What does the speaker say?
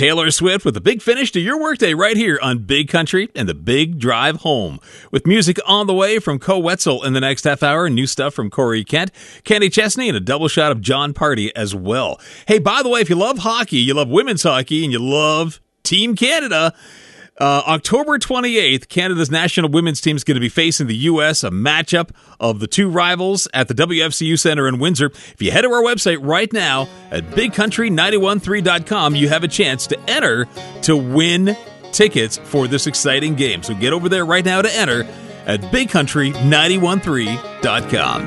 Taylor Swift with a big finish to your workday right here on Big Country and the Big Drive Home. With music on the way from Co Wetzel in the next half hour, new stuff from Corey Kent, Kenny Chesney, and a double shot of John Party as well. Hey, by the way, if you love hockey, you love women's hockey, and you love Team Canada, October 28th, Canada's national women's team is going to be facing the U.S., a matchup of the two rivals at the WFCU Center in Windsor. If you head to our website right now at bigcountry913.com, you have a chance to enter to win tickets for this exciting game. So get over there right now to enter at bigcountry913.com.